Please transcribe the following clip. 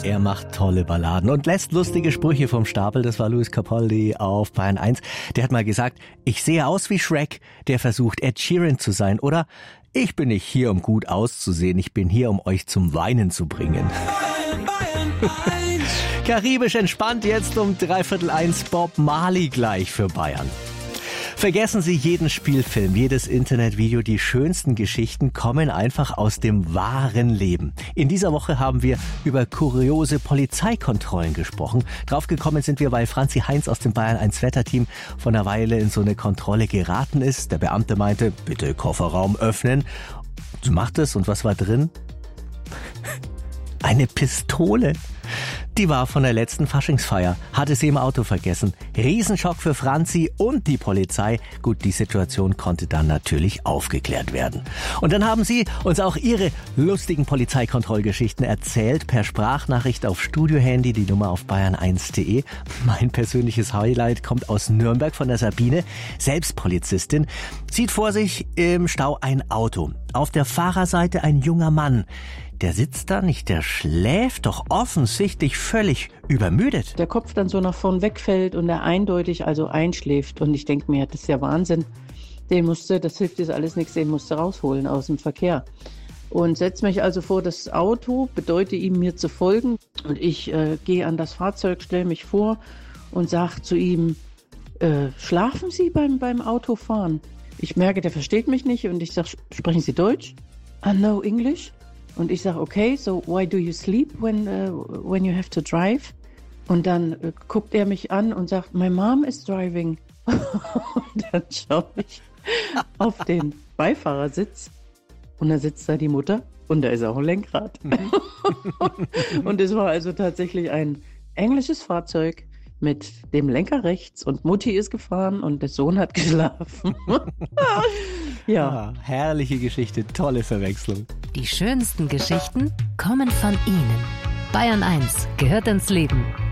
Er macht tolle Balladen und lässt lustige Sprüche vom Stapel. Das war Lewis Capaldi auf Bayern 1. Der hat mal gesagt, ich sehe aus wie Shrek, der versucht Ed Sheeran zu sein. Oder ich bin nicht hier, um gut auszusehen. Ich bin hier, um euch zum Weinen zu bringen. Karibisch entspannt jetzt um 1:15 Bob Marley gleich für Bayern. Vergessen Sie jeden Spielfilm, jedes Internetvideo. Die schönsten Geschichten kommen einfach aus dem wahren Leben. In dieser Woche haben wir über kuriose Polizeikontrollen gesprochen. Draufgekommen sind wir, weil Franzi Heinz aus dem Bayern 1 Wetterteam vor einer Weile in so eine Kontrolle geraten ist. Der Beamte meinte, bitte Kofferraum öffnen. Sie macht es und was war drin? Eine Pistole. Die war von der letzten Faschingsfeier, hatte sie im Auto vergessen. Riesenschock für Franzi und die Polizei. Gut, die Situation konnte dann natürlich aufgeklärt werden. Und dann haben sie uns auch ihre lustigen Polizeikontrollgeschichten erzählt, per Sprachnachricht auf Studiohandy, die Nummer auf bayern1.de. Mein persönliches Highlight kommt aus Nürnberg von der Sabine, selbst Polizistin, sieht vor sich im Stau ein Auto. Auf der Fahrerseite ein junger Mann. Der sitzt da nicht, der schläft, doch offensichtlich völlig übermüdet. Der Kopf dann so nach vorn wegfällt und er eindeutig also einschläft. Und ich denke mir, das ist ja Wahnsinn. Das hilft jetzt alles nichts, den musste rausholen aus dem Verkehr. Und setze mich also vor das Auto, bedeute ihm, mir zu folgen. Und ich gehe an das Fahrzeug, stelle mich vor und sage zu ihm, schlafen Sie beim Autofahren? Ich merke, der versteht mich nicht und ich sage, sprechen Sie Deutsch? No English? Und ich sage, okay, so why do you sleep when you have to drive? Und dann guckt er mich an und sagt, my mom is driving. Und dann schaue ich auf den Beifahrersitz und da sitzt da die Mutter und da ist auch ein Lenkrad. Und es war also tatsächlich ein englisches Fahrzeug mit dem Lenker rechts und Mutti ist gefahren und der Sohn hat geschlafen. Ja. Herrliche Geschichte, tolle Verwechslung. Die schönsten Geschichten kommen von Ihnen. Bayern 1 gehört ins Leben.